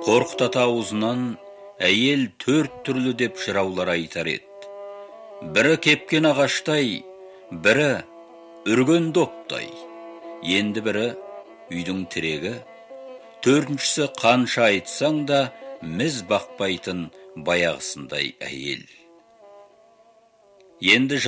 Қорқыт аузынан әйел 4 түрлі деп жыраулар айтар еді. Бірі кепкен ағаштай, бірі үрген доптай, енді бірі үйдің тірегі, төртіншісі қанша айтсаң да міз бақпайтын баяғысындай әйел. Енді